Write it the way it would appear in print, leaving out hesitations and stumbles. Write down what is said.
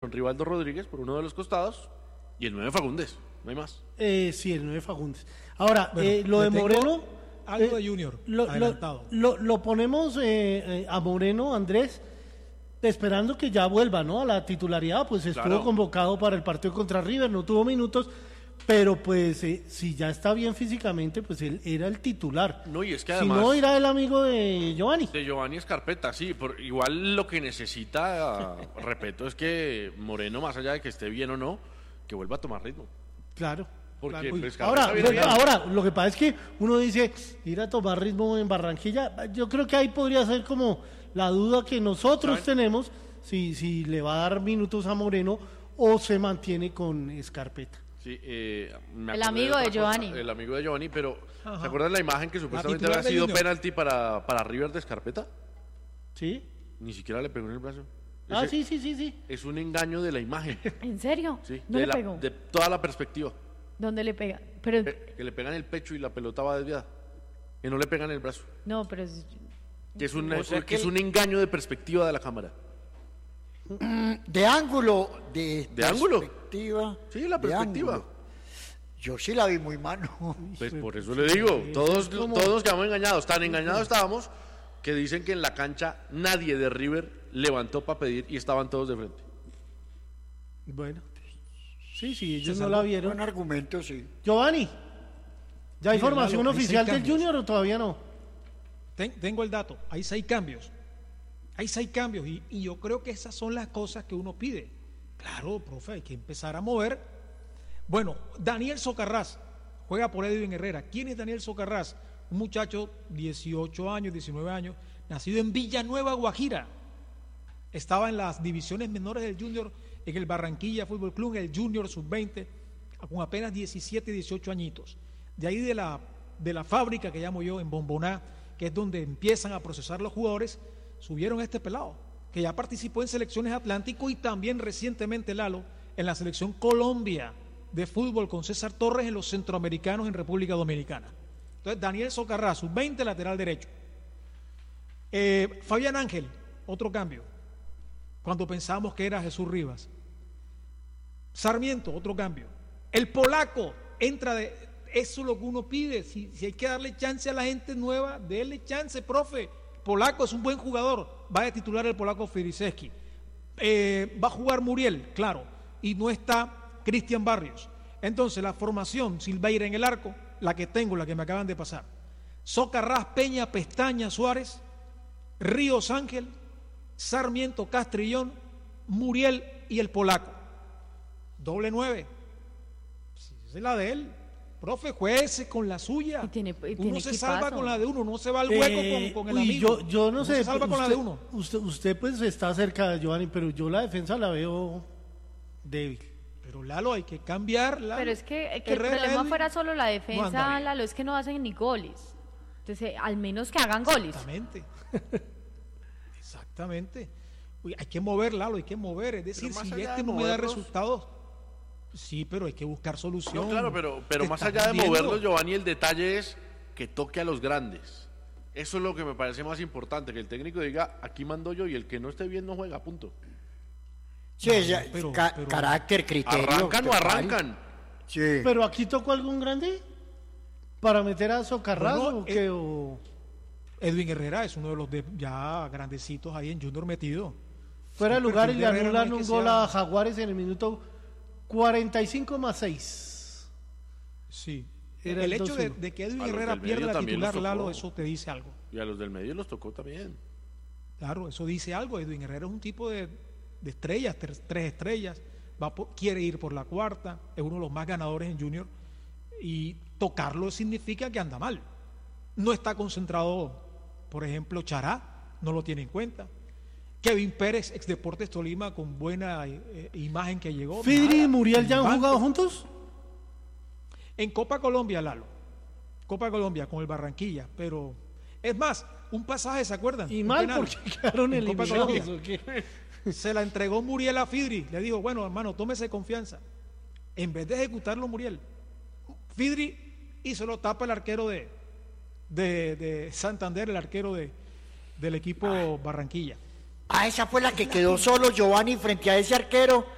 con Rivaldo Rodríguez por uno de los costados y el 9 Fagundes, no hay más. Sí, el 9 Fagundes. Ahora, Bueno, lo de le tengo Moreno... algo de Junior, adelantado. Lo ponemos a Moreno, Andrés, esperando que ya vuelva, ¿no? A la titularidad, pues estuvo Claro. convocado para el partido contra River, no tuvo minutos, pero pues si ya está bien físicamente, pues él era el titular. No, y es que Si además... no, irá el amigo de Giovanni. De Giovanni Escarpeta, sí. Igual lo que necesita, repito, es que Moreno, más allá de que esté bien o no, que vuelva a tomar ritmo. Claro. Porque Claro. pues, Escarpeta Ahora, viene bien. lo que pasa es que uno dice, ir a tomar ritmo en Barranquilla, yo creo que ahí podría ser como la duda que nosotros ¿Saben? tenemos, si le va a dar minutos a Moreno o se mantiene con Escarpeta. Sí, me El acordé amigo de otra cosa, Giovanni. el amigo de Giovanni, pero Ajá. ¿se acuerdan la imagen que supuestamente titular había de sido Junior. penalti para River de Escarpeta? ¿Sí? Ni siquiera le pegó en el brazo. Ah, Ese sí. Es un engaño de la imagen, ¿En serio? sí, ¿No de, le pegó? de toda la perspectiva. ¿Dónde le pega? Pero, Que le pegan el pecho y la pelota va desviada. Que no le pegan el brazo. no, pero Que es O sea que es un engaño de perspectiva de la cámara. De ángulo, de ángulo? perspectiva. Sí, la de perspectiva. ángulo. Yo sí la vi muy mano. Pues por eso le digo, todos nos quedamos engañados. Tan engañados estábamos que dicen que en la cancha nadie de River levantó para pedir y estaban todos de frente. Bueno. Sí, ellos Se no salvó. la vieron. Buen argumento, sí. Giovanni, ¿ya hay Mire, formación Lalo, hay oficial 6 del cambios. Junior o todavía no? Tengo el dato, hay 6 cambios. Hay 6 cambios y yo creo que esas son las cosas que uno pide. Claro, profe, hay que empezar a mover. Bueno, Daniel Socarrás juega por Edwin Herrera. ¿Quién es Daniel Socarrás? Un muchacho, 18 años, 19 años, nacido en Villanueva, Guajira. Estaba en las divisiones menores del Junior, en el Barranquilla Fútbol Club, en el Junior Sub-20, con apenas 17, 18 añitos. De ahí de la fábrica que llamo yo, en Bomboná, que es donde empiezan a procesar los jugadores, subieron a este pelado, que ya participó en selecciones Atlántico y también recientemente, Lalo, en la selección Colombia de fútbol con César Torres en los centroamericanos en República Dominicana. Entonces, Daniel Socarrás, sub-20, lateral derecho. Fabián Ángel, otro cambio, cuando pensábamos que era Jesús Rivas. Sarmiento, otro cambio. El polaco entra de... Eso es lo que uno pide. Si hay que darle chance a la gente nueva, déle chance, profe. Polaco es un buen jugador. Va a titular el polaco Firiseski. Va a jugar Muriel, claro. Y no está Cristian Barrios. Entonces, la formación Silveira en el arco, la que tengo, la que me acaban de pasar. Socarrás, Peña, Pestaña, Suárez, Ríos Ángel, Sarmiento, Castrillón, Muriel y el polaco. Doble 9. Esa es la de él. Profe, jueguese con la suya. Y tiene uno se equipazo. salva con la de uno, no se va al hueco con el amigo. Yo no Uno sé. se salva con la de uno. Usted pues está cerca de Giovanni, pero yo la defensa la veo débil. Pero Lalo, hay que cambiar. Lalo. Pero es que el Herrera, problema Edwin, fuera solo la no anda defensa, bien. Lalo, es que no hacen ni goles. Entonces, al menos que hagan goles. Exactamente. Exactamente. Uy, hay que mover, Lalo, hay que mover. Es decir, Pero más si allá este de no me da moverlos- resultados, sí, pero hay que buscar solución. No, claro, pero Te más estás allá de vendiendo. moverlos, Giovanni, el detalle es que toque a los grandes. Eso es lo que me parece más importante, que el técnico diga, aquí mando yo y el que no esté bien no juega, punto. Sí, pero- carácter, criterio. ¿Arrancan o total. arrancan? Sí. ¿Pero aquí tocó algún grande? ¿Para meter a Socarrás Bueno, o qué? O... Edwin Herrera es uno de los ya grandecitos ahí en Junior metido. Fuera de Sí, lugar y perfil le de Herrera no anulan es un que gol sea- a Jaguares en el minuto 45+6. Sí. Era el el hecho 2-1. de que Edwin A los Herrera del medio pierda la también los titular, tocó. Lalo, eso te dice algo. Y a los del medio los tocó también. Claro, eso dice algo. Edwin Herrera es un tipo de estrellas, tres estrellas. Quiere ir por la cuarta, es uno de los más ganadores en Junior. Y tocarlo significa que anda mal. No está concentrado, por ejemplo, Chará, no lo tiene en cuenta. Kevin Pérez, ex Deportes Tolima, con buena imagen que llegó. ¿Fidri y Nada, Muriel en ya han banco. jugado juntos? En Copa Colombia, Lalo. Copa Colombia con el Barranquilla, pero es más, un pasaje, ¿se acuerdan? Y Un mal penal porque quedaron en Copa eliminados. Colombia. ¿O qué? Se la entregó Muriel a Fidri. Le dijo, bueno, hermano, tómese confianza. En vez de ejecutarlo, Muriel, Fidri hizo lo tapa el arquero de Santander, el arquero del equipo Barranquilla. Ah, esa fue la que quedó solo Giovanni frente a ese arquero